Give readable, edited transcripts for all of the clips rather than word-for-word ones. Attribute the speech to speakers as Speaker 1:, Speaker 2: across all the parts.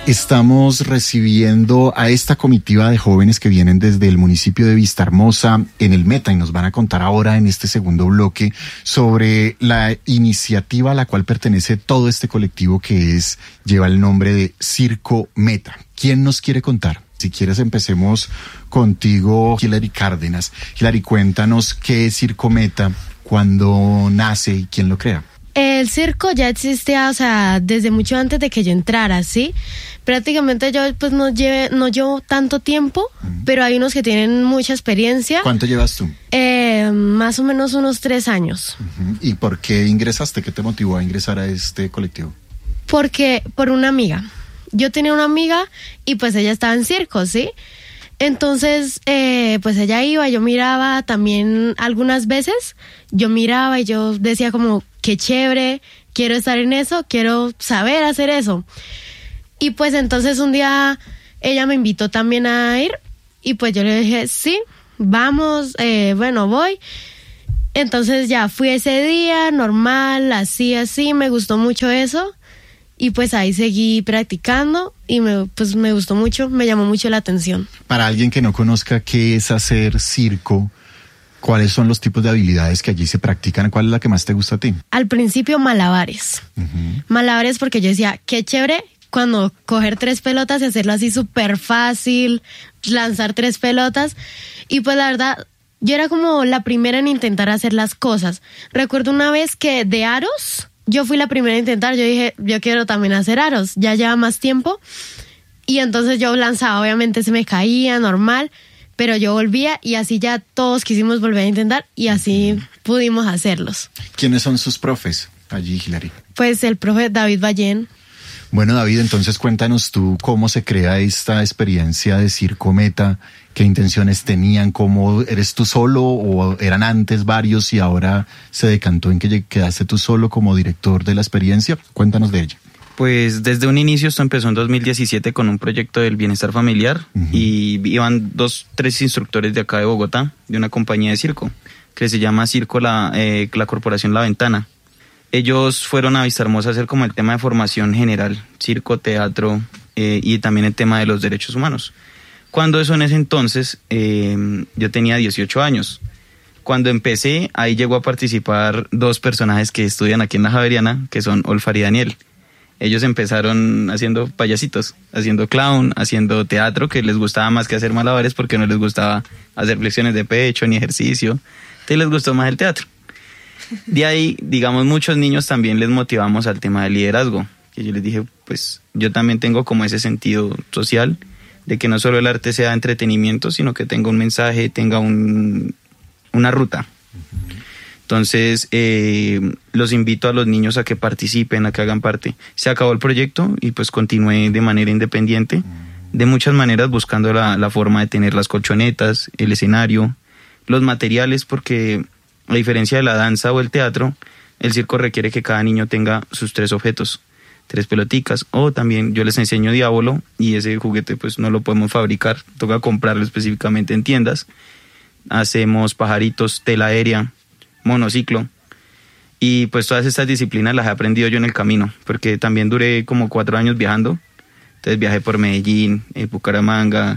Speaker 1: Estamos recibiendo a esta comitiva de jóvenes que vienen desde el municipio de Vistahermosa en el Meta y nos van a contar ahora en este segundo bloque sobre la iniciativa a la cual pertenece todo este colectivo que lleva el nombre de Circo Meta. ¿Quién nos quiere contar? Si quieres empecemos contigo, Hilary Cárdenas. Hilary, cuéntanos qué es Circo Meta, cuándo nace y quién lo crea.
Speaker 2: El circo ya existía, desde mucho antes de que yo entrara, ¿sí? Prácticamente yo pues no llevo tanto tiempo, pero hay unos que tienen mucha experiencia.
Speaker 1: ¿Cuánto llevas tú?
Speaker 2: Más o menos unos 3 años.
Speaker 1: ¿Y por qué ingresaste? ¿Qué te motivó a ingresar a este colectivo?
Speaker 2: Por una amiga. Yo tenía una amiga y pues ella estaba en circo, ¿sí? Entonces, pues ella iba, yo miraba también algunas veces, yo miraba y yo decía como, qué chévere, quiero estar en eso, quiero saber hacer eso. Y pues entonces un día ella me invitó también a ir y pues yo le dije, sí, vamos, bueno, voy. Entonces ya fui ese día, normal, así, me gustó mucho eso. Y pues ahí seguí practicando y me gustó mucho, me llamó mucho la atención.
Speaker 1: Para alguien que no conozca qué es hacer circo, ¿cuáles son los tipos de habilidades que allí se practican? ¿Cuál es la que más te gusta a ti?
Speaker 2: Al principio malabares. Malabares porque yo decía, qué chévere cuando coger 3 pelotas y hacerlo así súper fácil, lanzar 3 pelotas. Y pues la verdad, yo era como la primera en intentar hacer las cosas. Recuerdo una vez que de aros, yo fui la primera a intentar, yo dije, yo quiero también hacer aros, ya lleva más tiempo. Y entonces yo lanzaba, obviamente se me caía, normal, pero yo volvía y así ya todos quisimos volver a intentar y así pudimos hacerlos.
Speaker 1: ¿Quiénes son sus profes allí, Hilary?
Speaker 2: Pues el profe David Ballén.
Speaker 1: Bueno, David, entonces cuéntanos tú cómo se crea esta experiencia de Circo Meta, qué intenciones tenían, cómo eres tú solo o eran antes varios y ahora se decantó en que quedaste tú solo como director de la experiencia. Cuéntanos de ella.
Speaker 3: Pues desde un inicio esto empezó en 2017 con un proyecto del bienestar familiar y iban 3 instructores de acá de Bogotá, de una compañía de circo, que se llama Circo la Corporación La Ventana. Ellos fueron a Vistahermosa a hacer como el tema de formación general, circo, teatro y también el tema de los derechos humanos. Cuando eso en ese entonces, yo tenía 18 años. Cuando empecé, ahí llegó a participar 2 personajes que estudian aquí en la Javeriana, que son Olfar y Daniel. Ellos empezaron haciendo payasitos, haciendo clown, haciendo teatro, que les gustaba más que hacer malabares porque no les gustaba hacer flexiones de pecho ni ejercicio. Entonces les gustó más el teatro. De ahí, digamos, muchos niños también les motivamos al tema del liderazgo. Que yo les dije, pues yo también tengo como ese sentido social de que no solo el arte sea entretenimiento, sino que tenga un mensaje, tenga una ruta. Entonces, los invito a los niños a que participen, a que hagan parte. Se acabó el proyecto y pues continué de manera independiente, de muchas maneras buscando la forma de tener las colchonetas, el escenario, los materiales, porque a diferencia de la danza o el teatro, el circo requiere que cada niño tenga sus 3 objetos, 3 peloticas, o también yo les enseño diablo y ese juguete pues no lo podemos fabricar, toca comprarlo específicamente en tiendas. Hacemos pajaritos, tela aérea, monociclo, y pues todas estas disciplinas las he aprendido yo en el camino, porque también duré como 4 años viajando. Entonces viajé por Medellín, Bucaramanga,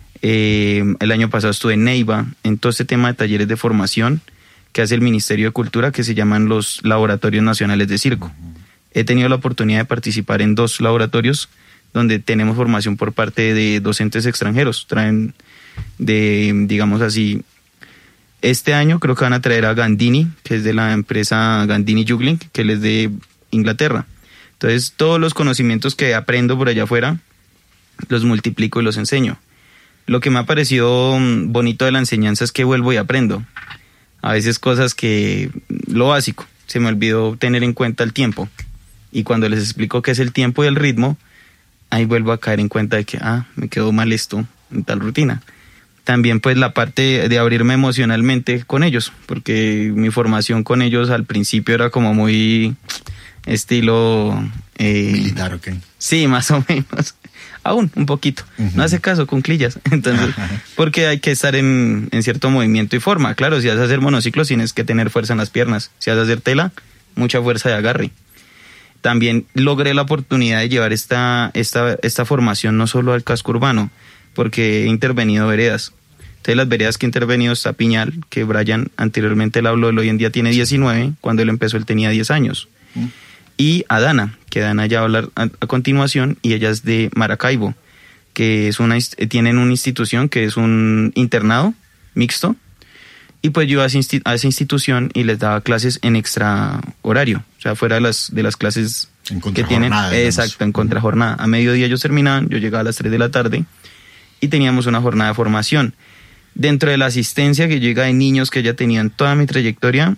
Speaker 3: el año pasado estuve en Neiva, en todo este tema de talleres de formación que hace el Ministerio de Cultura, que se llaman los Laboratorios Nacionales de Circo. He tenido la oportunidad de participar en 2 laboratorios donde tenemos formación por parte de docentes extranjeros. Traen digamos así, este año creo que van a traer a Gandini, que es de la empresa Gandini Juggling, que él es de Inglaterra. Entonces todos los conocimientos que aprendo por allá afuera los multiplico y los enseño. Lo que me ha parecido bonito de la enseñanza es que vuelvo y aprendo. A veces cosas que, lo básico, se me olvidó tener en cuenta el tiempo. Y cuando les explico qué es el tiempo y el ritmo, ahí vuelvo a caer en cuenta de que, me quedó mal esto en tal rutina. También pues la parte de abrirme emocionalmente con ellos, porque mi formación con ellos al principio era como muy estilo...
Speaker 1: militar, ¿ok?
Speaker 3: Sí, más o menos. Aún, un poquito. No hace caso, cunclillas. Entonces, porque hay que estar en cierto movimiento y forma. Claro, si vas a hacer monociclos tienes que tener fuerza en las piernas. Si vas a hacer tela, mucha fuerza de agarre. también logré la oportunidad de llevar esta formación no solo al casco urbano, porque he intervenido veredas. Entonces las veredas que he intervenido está Piñal, que Brian anteriormente le habló, él hoy en día tiene 19, cuando él empezó él tenía 10 años. Y a Dana, que Dana ya va a hablar a continuación, y ella es de Maracaibo, que tienen una institución que es un internado mixto, y pues yo a esa institución y les daba clases en extra horario, o sea, fuera de las clases que tienen. Exacto, en contrajornada. A mediodía ellos terminaban, yo llegaba a las 3 de la tarde y teníamos una jornada de formación. Dentro de la asistencia que llega de niños que ya tenían toda mi trayectoria,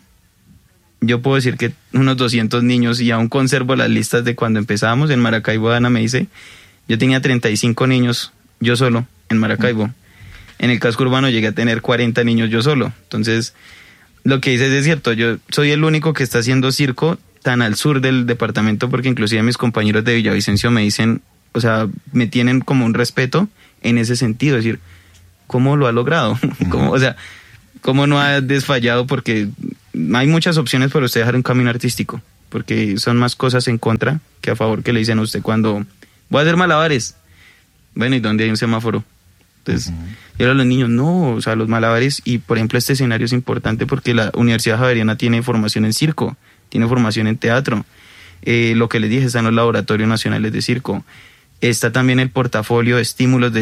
Speaker 3: yo puedo decir que unos 200 niños, y aún conservo las listas de cuando empezábamos. En Maracaibo, Dana me dice, yo tenía 35 niños yo solo en Maracaibo. En el casco urbano llegué a tener 40 niños yo solo. Entonces, lo que dices es cierto. Yo soy el único que está haciendo circo tan al sur del departamento, porque inclusive mis compañeros de Villavicencio me dicen, o sea, me tienen como un respeto en ese sentido. Es decir, ¿cómo lo ha logrado? O sea, ¿cómo no ha desfallado? Porque hay muchas opciones para usted dejar un camino artístico, porque son más cosas en contra que a favor que le dicen a usted cuando voy a hacer malabares. Bueno, ¿y dónde hay un semáforo? Entonces, yo a los niños, no, o sea, los malabares, y por ejemplo este escenario es importante porque la Universidad Javeriana tiene formación en circo, tiene formación en teatro, lo que les dije, están los laboratorios nacionales de circo, está también el portafolio de estímulos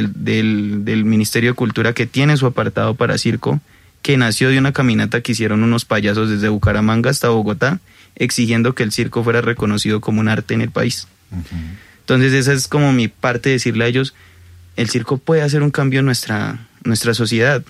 Speaker 3: del Ministerio de Cultura, que tiene su apartado para circo, que nació de una caminata que hicieron unos payasos desde Bucaramanga hasta Bogotá, exigiendo que el circo fuera reconocido como un arte en el país. Entonces esa es como mi parte de decirle a ellos, el circo puede hacer un cambio en nuestra sociedad.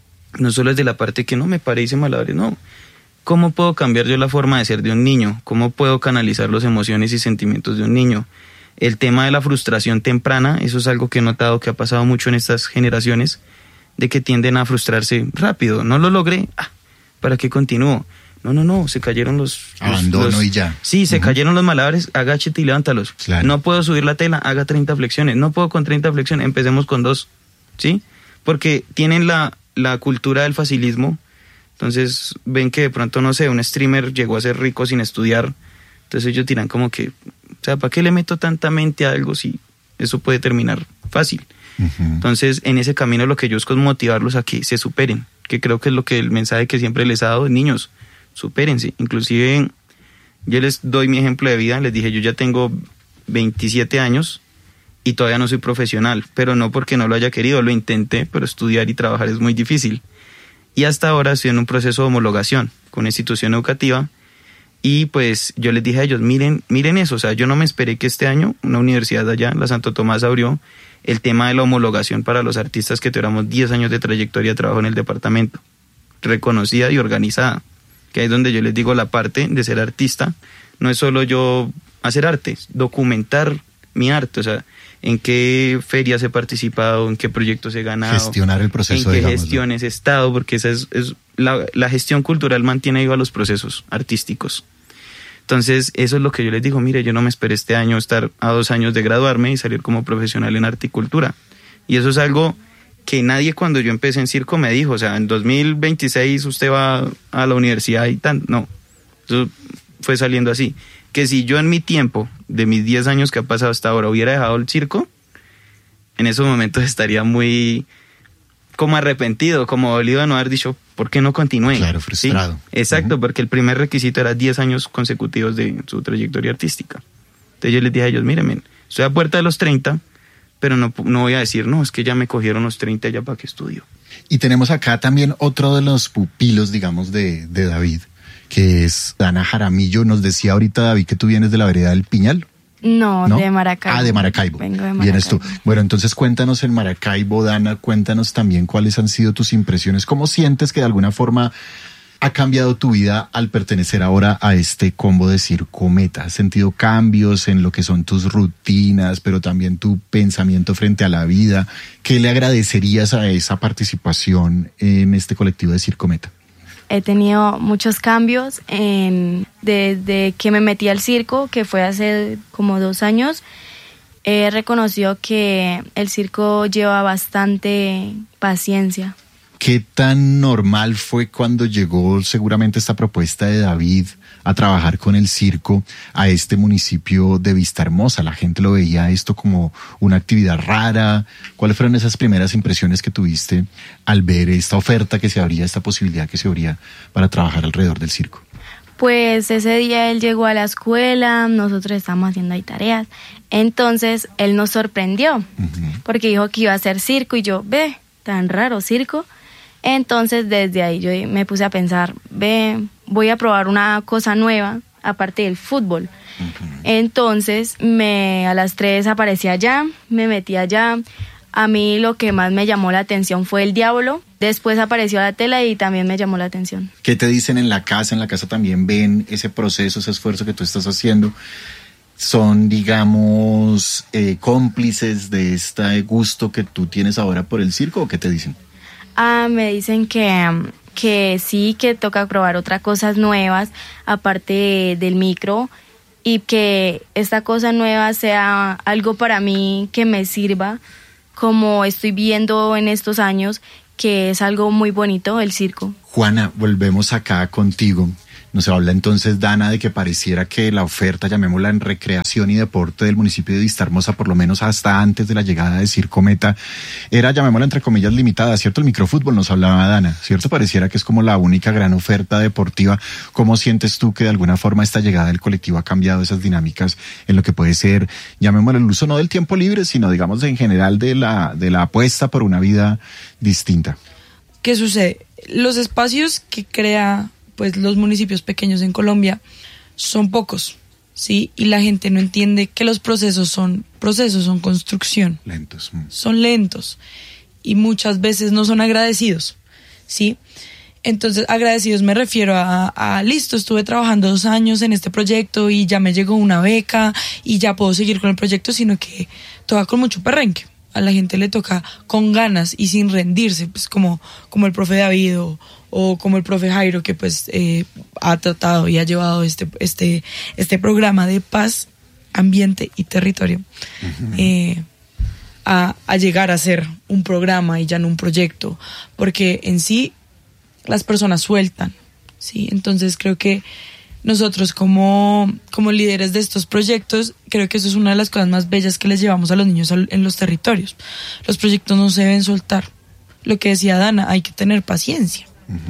Speaker 3: No solo es de la parte que no me parece malabares, no. ¿Cómo puedo cambiar yo la forma de ser de un niño? ¿Cómo puedo canalizar las emociones y sentimientos de un niño? El tema de la frustración temprana, eso es algo que he notado que ha pasado mucho en estas generaciones, de que tienden a frustrarse rápido. No lo logré, ¿para qué continúo? No, se cayeron los...
Speaker 1: Abandono y ya.
Speaker 3: Sí, se cayeron los malabares, agáchate y levántalos.
Speaker 1: Claro.
Speaker 3: No puedo subir la tela, haga 30 flexiones. No puedo con 30 flexiones, empecemos con 2, ¿sí? Porque tienen la cultura del facilismo, entonces ven que de pronto, no sé, un streamer llegó a ser rico sin estudiar, entonces ellos dirán como que, o sea, ¿para qué le meto tanta mente a algo si eso puede terminar fácil? Entonces, en ese camino lo que yo busco es motivarlos a que se superen, que creo que es el mensaje que siempre les he dado, niños, supérense. Inclusive yo les doy mi ejemplo de vida, les dije, yo ya tengo 27 años y todavía no soy profesional, pero no porque no lo haya querido, lo intenté, pero estudiar y trabajar es muy difícil. Y hasta ahora estoy en un proceso de homologación con una institución educativa, y pues yo les dije a ellos, miren eso, o sea, yo no me esperé que este año una universidad de allá, la Santo Tomás, abrió el tema de la homologación para los artistas que tuviéramos 10 años de trayectoria de trabajo en el departamento, reconocida y organizada. Que ahí es donde yo les digo, la parte de ser artista no es solo yo hacer arte, documentar mi arte, o sea, en qué ferias he participado, en qué proyectos he ganado,
Speaker 1: gestionar el proceso,
Speaker 3: en qué gestiones he estado, porque esa es la gestión cultural mantiene viva los procesos artísticos. Entonces eso es lo que yo les digo, mire, yo no me esperé este año estar a 2 años de graduarme y salir como profesional en arte y cultura, y eso es algo que nadie cuando yo empecé en circo me dijo, o sea, en 2026 usted va a la universidad y tan, no, eso fue saliendo así. Que si yo en mi tiempo, de mis 10 años que ha pasado hasta ahora, hubiera dejado el circo, en esos momentos estaría muy como arrepentido, como dolido de no haber dicho, ¿por qué no continué?
Speaker 1: Claro, frustrado.
Speaker 3: ¿Sí? Exacto, porque el primer requisito era 10 años consecutivos de su trayectoria artística. Entonces yo les dije a ellos, mírenme, estoy a puerta de los 30, pero no voy a decir, no, es que ya me cogieron los 30 ya para que estudio.
Speaker 1: Y tenemos acá también otro de los pupilos, digamos, de David, que es Dana Jaramillo. Nos decía ahorita, David, que tú vienes de la vereda del Piñal.
Speaker 2: No, de Maracaibo.
Speaker 1: De Maracaibo.
Speaker 2: Vengo de Maracaibo.
Speaker 1: Vienes tú. Bueno, entonces cuéntanos en Maracaibo, Dana, cuéntanos también cuáles han sido tus impresiones. ¿Cómo sientes que de alguna forma ha cambiado tu vida al pertenecer ahora a este combo de Circo Meta? ¿Has sentido cambios en lo que son tus rutinas, pero también tu pensamiento frente a la vida? ¿Qué le agradecerías a esa participación en este colectivo de Circo Meta?
Speaker 4: He tenido muchos cambios desde que me metí al circo, que fue hace como 2 años. He reconocido que el circo lleva bastante paciencia,
Speaker 1: ¿Qué tan normal fue cuando llegó seguramente esta propuesta de David a trabajar con el circo a este municipio de Vistahermosa? ¿La gente lo veía esto como una actividad rara? ¿Cuáles fueron esas primeras impresiones que tuviste al ver esta oferta que se abría, esta posibilidad que se abría para trabajar alrededor del circo?
Speaker 4: Pues ese día él llegó a la escuela, nosotros estábamos haciendo ahí tareas, entonces él nos sorprendió, porque dijo que iba a hacer circo y yo, ve, tan raro circo. Entonces desde ahí yo me puse a pensar, voy a probar una cosa nueva aparte del fútbol. Entonces a las 3 aparecí allá, me metí allá. A mí lo que más me llamó la atención fue el diablo. Después apareció la tela y también me llamó la atención.
Speaker 1: ¿Qué te dicen en la casa? En la casa también ven ese proceso, ese esfuerzo que tú estás haciendo. ¿Son, digamos, cómplices de este gusto que tú tienes ahora por el circo o qué te dicen?
Speaker 4: Me dicen que sí, que toca probar otras cosas nuevas, aparte del micro, y que esta cosa nueva sea algo para mí que me sirva, como estoy viendo en estos años, que es algo muy bonito el circo.
Speaker 1: Juana, volvemos acá contigo. Nos habla entonces Dana de que pareciera que la oferta, llamémosla en recreación y deporte del municipio de Vistahermosa, por lo menos hasta antes de la llegada de Circo Meta, era, llamémosla entre comillas, limitada, ¿cierto? El microfútbol nos hablaba Dana, ¿cierto? Pareciera que es como la única gran oferta deportiva. ¿Cómo sientes tú que de alguna forma esta llegada del colectivo ha cambiado esas dinámicas en lo que puede ser, llamémoslo, el uso no del tiempo libre, sino digamos en general de la apuesta por una vida distinta?
Speaker 5: ¿Qué sucede? Los espacios que crea pues los municipios pequeños en Colombia son pocos, ¿sí? Y la gente no entiende que los procesos son construcción.
Speaker 1: Lentos.
Speaker 5: Son lentos y muchas veces no son agradecidos, ¿sí? Entonces, agradecidos me refiero a listo, estuve trabajando 2 años en este proyecto y ya me llegó una beca y ya puedo seguir con el proyecto, sino que toca con mucho perrenque. A la gente le toca con ganas y sin rendirse, pues como el profe David o como el profe Jairo, que pues ha tratado y ha llevado este programa de paz, ambiente y territorio a llegar a ser un programa y ya no un proyecto, porque en sí las personas sueltan, ¿sí? Entonces creo que nosotros como líderes de estos proyectos, creo que eso es una de las cosas más bellas que les llevamos a los niños en los territorios. Los proyectos no se deben soltar. Lo que decía Dana, hay que tener paciencia.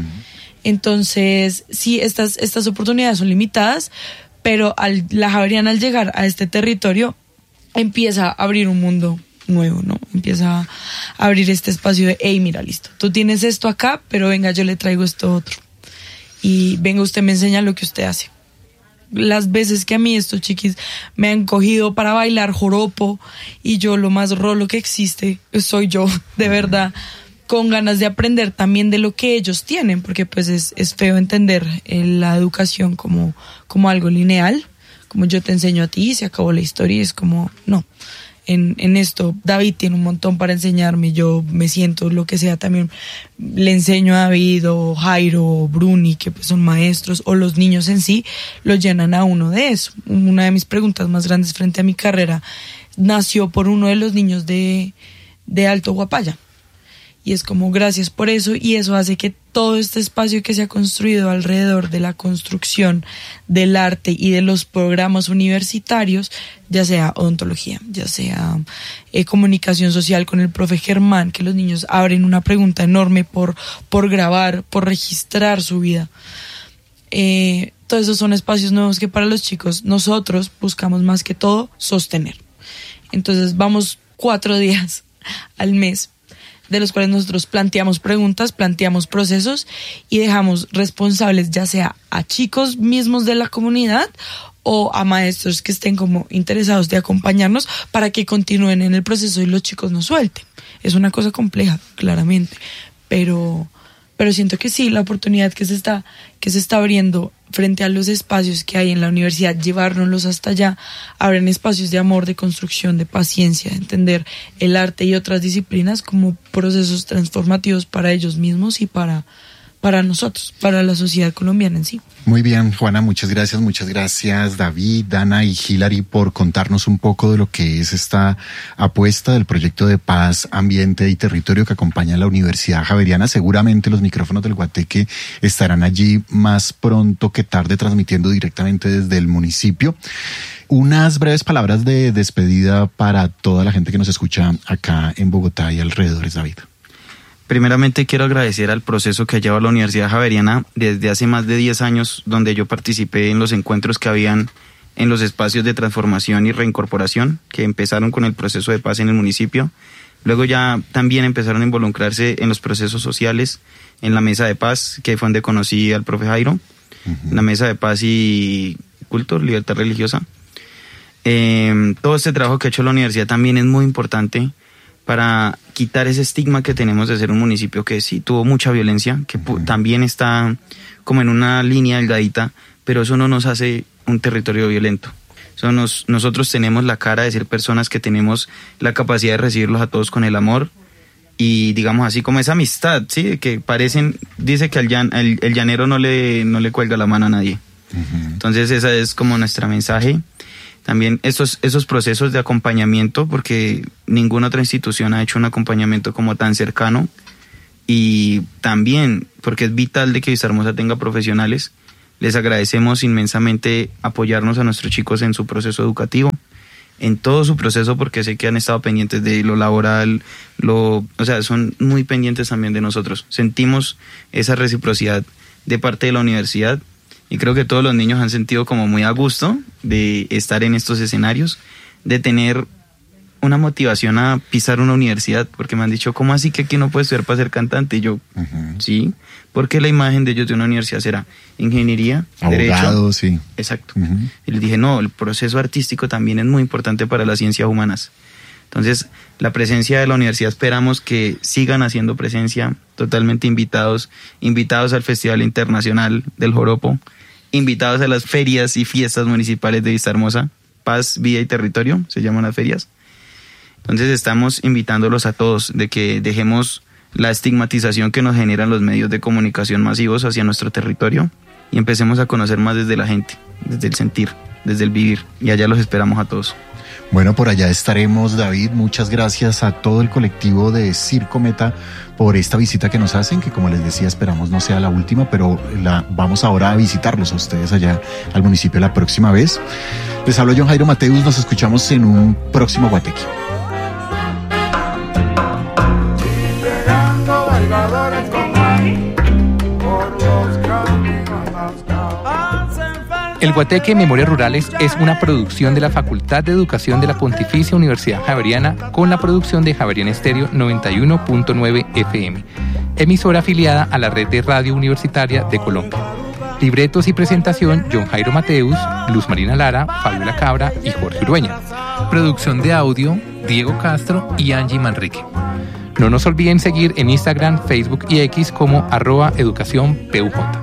Speaker 5: Entonces, sí, estas oportunidades son limitadas, pero la Javeriana al llegar a este territorio empieza a abrir un mundo nuevo, ¿no? Empieza a abrir este espacio de, hey, mira, listo, tú tienes esto acá, pero venga, yo le traigo esto otro. Y venga, usted me enseña lo que usted hace. Las veces que a mí estos chiquis me han cogido para bailar joropo y yo lo más rolo que existe soy yo, de verdad, con ganas de aprender también de lo que ellos tienen, porque pues es feo entender la educación como algo lineal, como yo te enseño a ti y se acabó la historia, y es como, no. En esto, David tiene un montón para enseñarme, yo me siento lo que sea, también le enseño a David o Jairo o Bruni, que pues son maestros, o los niños en sí, lo llenan a uno de eso. Una de mis preguntas más grandes frente a mi carrera nació por uno de los niños de Alto Guapaya. Y es como gracias por eso, y eso hace que todo este espacio que se ha construido alrededor de la construcción del arte y de los programas universitarios, ya sea odontología, ya sea comunicación social con el profe Germán, que los niños abren una pregunta enorme por grabar, por registrar su vida. Todos esos son espacios nuevos que para los chicos nosotros buscamos más que todo sostener. Entonces vamos 4 días al mes, de los cuales nosotros planteamos preguntas, planteamos procesos y dejamos responsables ya sea a chicos mismos de la comunidad o a maestros que estén como interesados de acompañarnos para que continúen en el proceso y los chicos no suelten. Es una cosa compleja, claramente, pero siento que sí, la oportunidad que se está abriendo frente a los espacios que hay en la universidad, llevárnoslos hasta allá, abren espacios de amor, de construcción, de paciencia, de entender el arte y otras disciplinas como procesos transformativos para ellos mismos y para para nosotros, para la sociedad colombiana en sí.
Speaker 1: Muy bien, Juana, muchas gracias David, Dana y Hilary por contarnos un poco de lo que es esta apuesta del proyecto de paz, ambiente y territorio que acompaña a la Universidad Javeriana. Seguramente los micrófonos del Guateque estarán allí más pronto que tarde transmitiendo directamente desde el municipio. Unas breves palabras de despedida para toda la gente que nos escucha acá en Bogotá y alrededores, David.
Speaker 3: Primeramente quiero agradecer al proceso que ha llevado la Universidad Javeriana desde hace más de 10 años, donde yo participé en los encuentros que habían en los espacios de transformación y reincorporación, que empezaron con el proceso de paz en el municipio. Luego ya también empezaron a involucrarse en los procesos sociales, en la mesa de paz, que fue donde conocí al profe Jairo, la mesa de paz y culto, libertad religiosa. Todo este trabajo que ha hecho la universidad también es muy importante para quitar ese estigma que tenemos de ser un municipio que sí tuvo mucha violencia, que también está como en una línea delgadita, pero eso no nos hace un territorio violento. Nosotros tenemos la cara de ser personas que tenemos la capacidad de recibirlos a todos con el amor y digamos así como esa amistad, ¿sí? Que dice que el llanero no le cuelga la mano a nadie. Entonces esa es como nuestro mensaje. También esos procesos de acompañamiento, porque ninguna otra institución ha hecho un acompañamiento como tan cercano, y también porque es vital de que Vistahermosa tenga profesionales. Les agradecemos inmensamente apoyarnos a nuestros chicos en su proceso educativo, en todo su proceso, porque sé que han estado pendientes de lo laboral, o sea, son muy pendientes también de nosotros. Sentimos esa reciprocidad de parte de la universidad. Y creo que todos los niños han sentido como muy a gusto de estar en estos escenarios, de tener una motivación a pisar una universidad, porque me han dicho, ¿cómo así que aquí no puedes estudiar para ser cantante? Y yo, sí, porque la imagen de ellos de una universidad será ingeniería,
Speaker 1: abogado, derecho. Sí.
Speaker 3: Exacto. Y les dije, no, el proceso artístico también es muy importante para las ciencias humanas. Entonces, la presencia de la universidad esperamos que sigan haciendo presencia, totalmente invitados al Festival Internacional del Joropo, invitados a las ferias y fiestas municipales de Vistahermosa, Paz, Vida y Territorio, se llaman las ferias. Entonces estamos invitándolos a todos de que dejemos la estigmatización que nos generan los medios de comunicación masivos hacia nuestro territorio y empecemos a conocer más desde la gente, desde el sentir, desde el vivir, y allá los esperamos a todos.
Speaker 1: Bueno, por allá estaremos, David. Muchas gracias a todo el colectivo de Circo Meta por esta visita que nos hacen, que como les decía, esperamos no sea la última, pero vamos ahora a visitarlos a ustedes allá al municipio la próxima vez. Les hablo John Jairo Mateus, nos escuchamos en un próximo Guateque.
Speaker 6: El Guateque Memorias Rurales es una producción de la Facultad de Educación de la Pontificia Universidad Javeriana con la producción de Javeriana Estéreo 91.9 FM, emisora afiliada a la red de radio universitaria de Colombia. Libretos y presentación, John Jairo Mateus, Luz Marina Lara, Fabiola Cabra y Jorge Urueña. Producción de audio, Diego Castro y Angie Manrique. No nos olviden seguir en Instagram, Facebook y X como @educacionPUJ.